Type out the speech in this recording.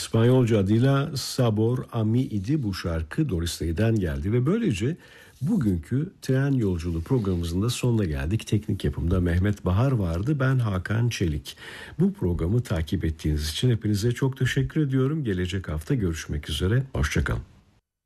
İspanyolca adıyla Sabor a mi idi bu şarkı Doris Day'den geldi ve böylece bugünkü tren yolculuğu programımızın da sonuna geldik. Teknik yapımda Mehmet Bahar vardı, ben Hakan Çelik. Bu programı takip ettiğiniz için hepinize çok teşekkür ediyorum. Gelecek hafta görüşmek üzere, hoşçakalın.